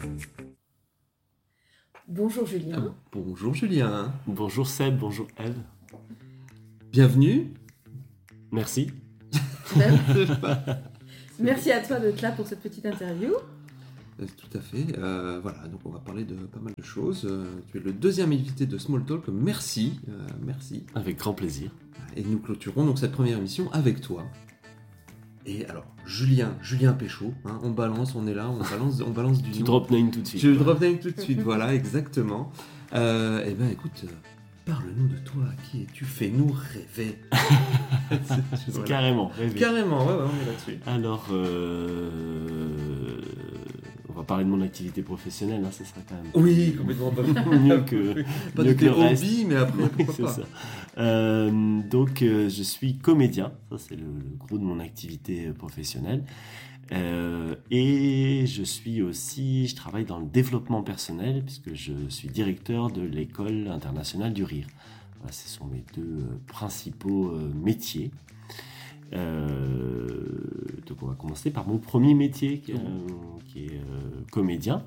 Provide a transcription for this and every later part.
Bonjour Julien. Bonjour Julien. Bonjour Seb, bonjour Eve. Bienvenue. Merci. Merci à toi d'être là pour cette petite interview. Tout à fait. Voilà, donc on va parler de pas mal de choses. Tu es le deuxième invité de Small Talk. Merci. Merci. Avec grand plaisir. Et nous clôturons donc cette première émission avec toi. Et alors, Julien Péchaud, hein, on balance, on est là, on balance du Tu nom. drop name tout de suite. Je drop name tout de suite, voilà, exactement. Eh bien, écoute, parle-nous de toi, qui es-tu? Fais-nous rêver. Voilà. Carrément, rêver. Carrément, ouais, on est là-dessus. Alors, on va parler de mon activité professionnelle, hein, ça sera quand même Oui, complètement pas mieux que, pas mieux de que le tes reste. hobbies, mais après, pourquoi C'est pas. ça. Donc, je suis comédien, ça c'est le gros de mon activité professionnelle. Et je travaille dans le développement personnel puisque je suis directeur de l'école internationale du rire. Voilà, ce sont mes deux principaux métiers. Donc on va commencer par mon premier métier qui est comédien.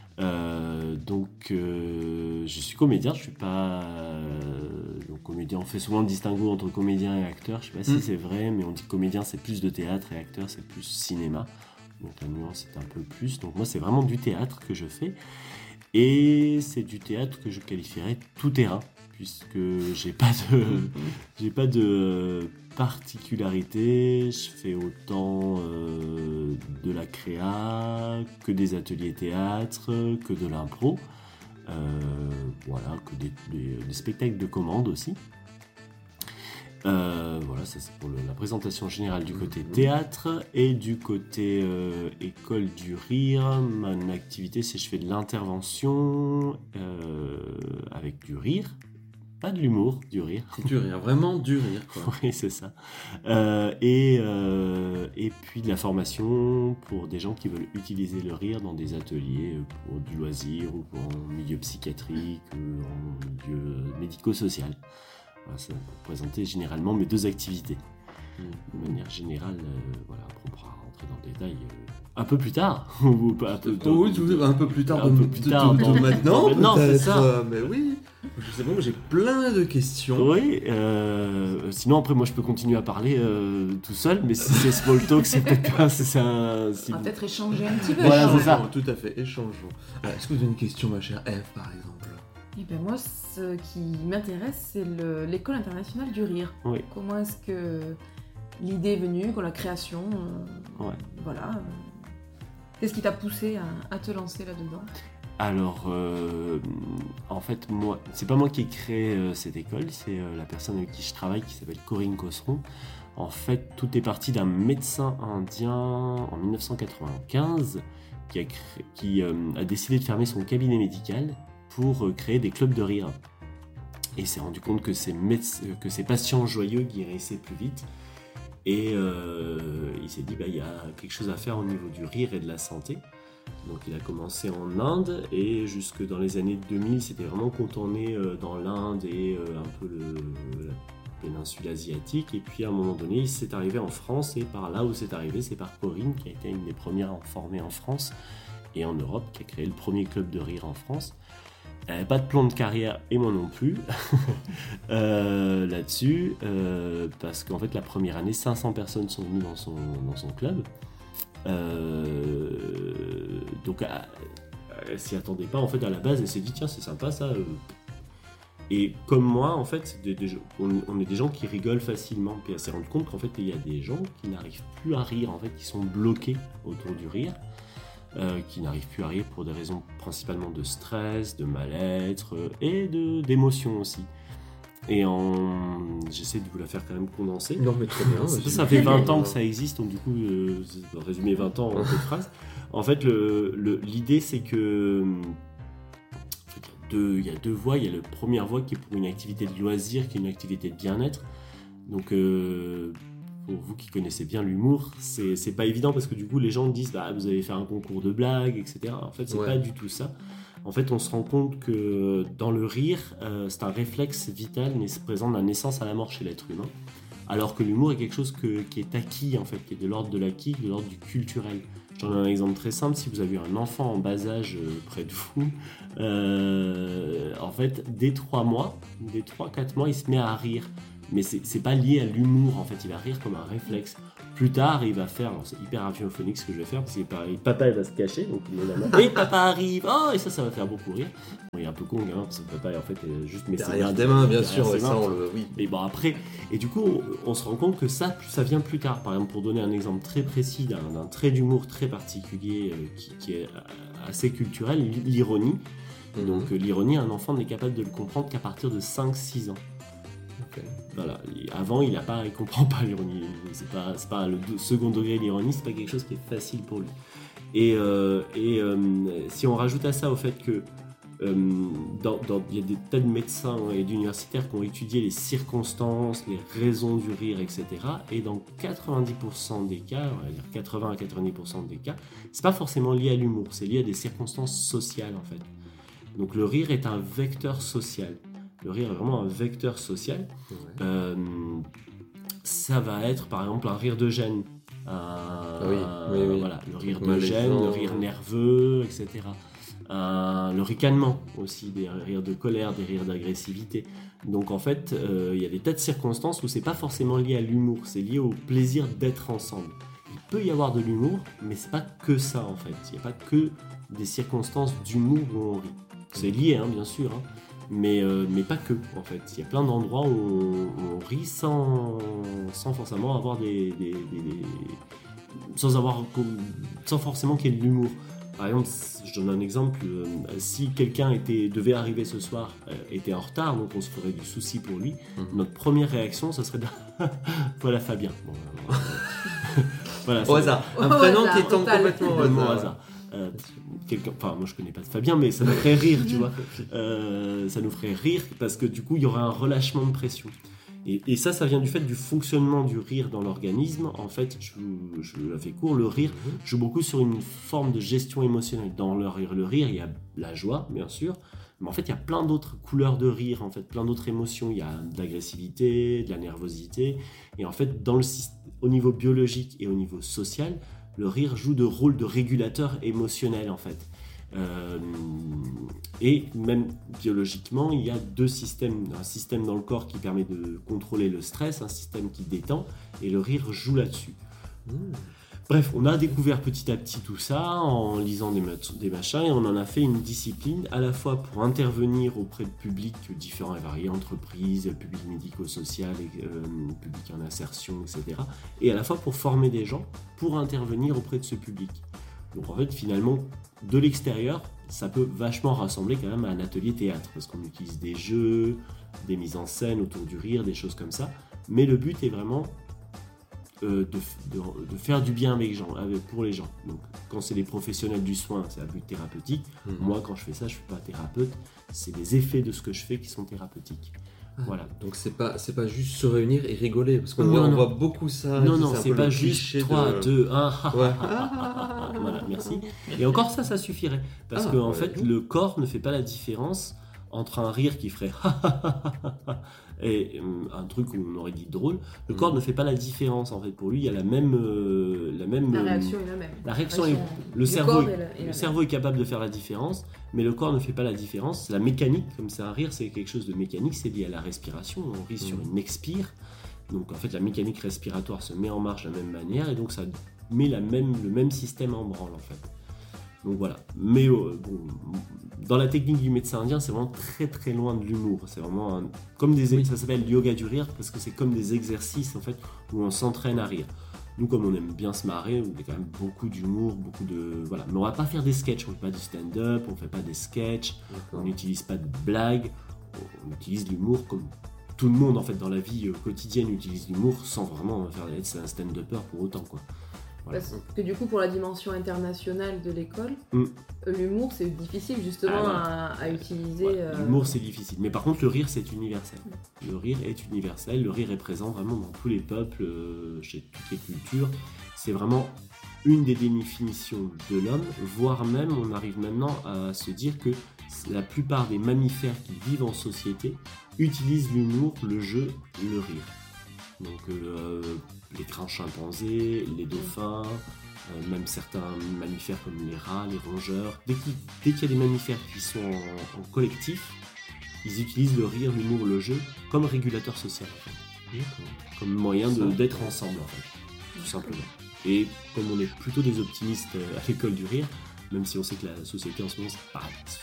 Je suis comédien, je suis pas donc comédien. On fait souvent le distinguo entre comédien et acteur. Je sais pas si c'est vrai, mais on dit comédien c'est plus de théâtre et acteur c'est plus cinéma. Donc la nuance est un peu plus. Donc moi c'est vraiment du théâtre que je fais et c'est du théâtre que je qualifierais tout terrain puisque j'ai pas de particularité. Je fais autant de la créa que des ateliers théâtre, que de l'impro, voilà, que des spectacles de commande aussi. Voilà, ça c'est pour la présentation générale du côté théâtre. Et du côté école du rire, mon activité c'est je fais de l'intervention avec du rire. Pas de l'humour, du rire. Du rire, vraiment du rire, quoi. Oui, c'est ça. Et puis de la formation pour des gens qui veulent utiliser le rire dans des ateliers pour du loisir ou en milieu psychiatrique ou en milieu médico-social. Voilà, c'est pour présenter généralement mes deux activités. De manière générale, voilà, on pourra rentrer dans le détail un peu plus tard. Ou pas un peu tôt. Oui, un peu plus tard. Un peu plus tard, de maintenant, maintenant, peut-être. c'est ça. Mais oui, je sais pas, moi j'ai plein de questions. Oui, sinon après moi je peux continuer à parler tout seul, mais si c'est small talk, c'est peut-être pas. On va peut-être échanger un petit peu. Voilà, c'est ça. Tout à fait, échangeons. Est-ce que vous avez une question, ma chère Eve, par exemple? Eh ben moi, ce qui m'intéresse, c'est l'école internationale du rire. Oui. Comment est-ce que l'idée est venue, la création, Ouais. voilà. Qu'est-ce qui t'a poussé à te lancer là-dedans? Alors, en fait, moi, c'est pas moi qui ai créé cette école, c'est la personne avec qui je travaille qui s'appelle Corinne Cosseron. En fait, tout est parti d'un médecin indien en 1995 qui a décidé de fermer son cabinet médical pour créer des clubs de rire. Et il s'est rendu compte que ces patients joyeux guérissaient plus vite. Et il s'est dit, il y a quelque chose à faire au niveau du rire et de la santé. Donc il a commencé en Inde et jusque dans les années 2000, c'était vraiment contourné dans l'Inde et un peu la péninsule asiatique. Et puis à un moment donné, il s'est arrivé en France et par là où c'est arrivé, c'est par Corinne qui a été une des premières formées en France et en Europe, qui a créé le premier club de rire en France. Elle n'avait pas de plan de carrière, et moi non plus, là-dessus, parce qu'en fait, la première année, 500 personnes sont venues dans son club. Donc, elle s'y attendait pas, en fait, à la base, elle s'est dit, tiens, c'est sympa, ça. Et comme moi, en fait, on est des gens qui rigolent facilement. Puis elle s'est rendue compte qu'en fait, il y a des gens qui n'arrivent plus à rire, en fait, qui sont bloqués autour du rire. Qui n'arrivent plus à rire pour des raisons principalement de stress, de mal-être et d'émotion aussi. Et j'essaie de vous la faire quand même condenser. Non, mais très bien. Ça fait 20 ans que ça existe, donc du coup, je vais résumer 20 ans en peu de phrases. En fait, l'idée, c'est que il y a deux voies. Il y a la première voie qui est pour une activité de loisir, qui est une activité de bien-être. Donc, pour vous qui connaissez bien l'humour, c'est pas évident parce que du coup les gens disent vous allez faire un concours de blagues, etc. En fait, c'est pas du tout ça. En fait, on se rend compte que dans le rire, c'est un réflexe vital présent de la naissance à la mort chez l'être humain. Alors que l'humour est quelque chose qui est acquis, en fait, qui est de l'ordre de l'acquis, de l'ordre du culturel. Je donne un exemple très simple. Si vous avez un enfant en bas âge près de vous, en fait, dès 3-4 mois, il se met à rire. Mais c'est pas lié à l'humour, en fait, il va rire comme un réflexe. Plus tard, il va faire, alors c'est hyper radiophonique ce que je vais faire, parce que pareil, papa il va se cacher, donc il met la main, et papa arrive, oh, et ça va faire beaucoup rire. Bon, il est un peu con, hein, parce que papa en fait juste met derrière des mains, bien sûr, ça on le... Oui. Mais bon, après, et du coup, on se rend compte que ça vient plus tard. Par exemple, pour donner un exemple très précis d'un trait d'humour très particulier qui est assez culturel, l'ironie. Donc l'ironie, un enfant n'est capable de le comprendre qu'à partir de 5-6 ans. Okay. Voilà. Avant, il comprend pas l'ironie. C'est pas le second degré de l'ironie, c'est pas quelque chose qui est facile pour lui. Et si on rajoute à ça au fait que il y a des tas de médecins et d'universitaires qui ont étudié les circonstances, les raisons du rire, etc. Et dans 90% des cas, on va dire 80 à 90% des cas, c'est pas forcément lié à l'humour, c'est lié à des circonstances sociales en fait. Donc le rire est un vecteur social. Le rire est vraiment un vecteur social. Ouais. Ça va être par exemple un rire de gêne. Oui. Voilà, le rire de gêne, le rire nerveux, etc. Le ricanement aussi, des rires de colère, des rires d'agressivité. Donc en fait, il y a des tas de circonstances où c'est pas forcément lié à l'humour, c'est lié au plaisir d'être ensemble. Il peut y avoir de l'humour, mais c'est pas que ça en fait. Il n'y a pas que des circonstances d'humour où on rit. C'est lié, hein, bien sûr, hein, mais pas que en fait. Il y a plein d'endroits où on rit sans forcément avoir sans forcément qu'il y ait de l'humour. Par exemple, je donne un exemple, si quelqu'un devait arriver ce soir, était en retard, donc on se ferait du souci pour lui, notre première réaction, ça serait de voilà Fabien. Bon, voilà, au hasard. Un prénom qui tombe complètement au hasard. Moi je connais pas Fabien, mais ça nous ferait rire, tu vois. Ça nous ferait rire parce que du coup, il y aurait un relâchement de pression. Et ça vient du fait du fonctionnement du rire dans l'organisme. En fait, je la fais court, le rire joue beaucoup sur une forme de gestion émotionnelle. Dans le rire, il y a la joie, bien sûr, mais en fait, il y a plein d'autres couleurs de rire, en fait, plein d'autres émotions. Il y a de l'agressivité, de la nervosité. Et en fait, au niveau biologique et au niveau social, le rire joue de rôle de régulateur émotionnel, en fait. Et même biologiquement, il y a deux systèmes. Un système dans le corps qui permet de contrôler le stress, un système qui détend, et le rire joue là-dessus. Bref, on a découvert petit à petit tout ça en lisant des machins, et on en a fait une discipline à la fois pour intervenir auprès de publics différents et variés, entreprises, public médico-social, public en insertion, etc. Et à la fois pour former des gens pour intervenir auprès de ce public. Donc en fait, finalement, de l'extérieur, ça peut vachement rassembler quand même à un atelier théâtre, parce qu'on utilise des jeux, des mises en scène autour du rire, des choses comme ça. Mais le but est vraiment de faire du bien pour les gens. Donc quand c'est des professionnels du soin, c'est à but thérapeutique. Moi, quand je fais ça, je ne suis pas thérapeute. C'est les effets de ce que je fais qui sont thérapeutiques. Voilà. Donc c'est pas juste se réunir et rigoler, parce qu'on voit beaucoup ça. Non, c'est pas juste 3, 2, 1. Voilà, merci. Et encore ça suffirait. Parce que en fait, le corps ne fait pas la différence entre un rire qui ferait et un truc où on aurait dit drôle. Le corps ne fait pas la différence en fait. Pour lui, il y a la même. La réaction est la même. La réaction est. Le cerveau est capable de faire la différence, mais le corps ne fait pas la différence. La mécanique, comme c'est un rire, c'est quelque chose de mécanique, c'est lié à la respiration. On rit sur une expire. Donc en fait, la mécanique respiratoire se met en marche de la même manière, et donc ça met le même système en branle en fait. Donc voilà. Mais dans la technique du médecin indien, c'est vraiment très très loin de l'humour. C'est vraiment ça s'appelle yoga du rire, parce que c'est comme des exercices en fait où on s'entraîne à rire. Nous, comme on aime bien se marrer, il y a quand même beaucoup d'humour, voilà. Mais on va pas faire des sketchs, on fait pas du stand-up, on fait pas des sketchs, on n'utilise pas de blagues, on utilise l'humour comme tout le monde en fait dans la vie quotidienne utilise l'humour sans vraiment être un stand-upper pour autant quoi. Voilà. Parce que du coup, pour la dimension internationale de l'école, l'humour c'est difficile justement à utiliser. Ouais, l'humour c'est difficile, mais par contre le rire c'est universel. Le rire est universel, le rire est présent vraiment dans tous les peuples, chez toutes les cultures. C'est vraiment une des définitions de l'homme, voire même on arrive maintenant à se dire que la plupart des mammifères qui vivent en société utilisent l'humour, le jeu, le rire. Donc les grands chimpanzés, les dauphins, même certains mammifères comme les rats, les rongeurs. Dès qu'il y a des mammifères qui sont en collectif, ils utilisent le rire, l'humour, le jeu comme régulateur social, en fait. Comme moyen d'être ensemble, en fait, tout simplement. Et comme on est plutôt des optimistes à l'école du rire, même si on sait que la société en ce moment, c'est pas